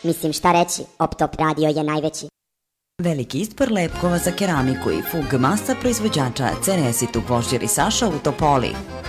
Mislim, šta reći, Optop radio je najveći. Veliki izbor lepkova za keramiku i fug masa proizvođača Ceresit u Gvožđer i Saša u Topoli.